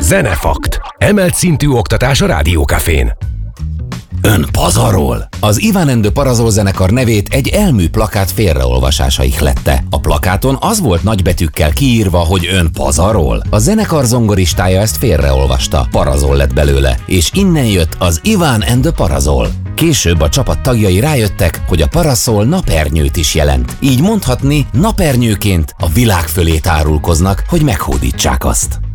Zenefakt. Emelt szintű oktatás a Rádiókafén. Ön pazarol? Az Iván and the Parazol zenekar nevét egy elmű plakát félreolvasása ihlette. A plakáton az volt nagybetűkkel kiírva, hogy ön pazarol. A zenekar zongoristája ezt félreolvasta, Parazol lett belőle, és innen jött az Iván and the Parazol. Később a csapat tagjai rájöttek, hogy a paraszol napernyőt is jelent. Így mondhatni, napernyőként a világ fölé tárulkoznak, hogy meghódítsák azt.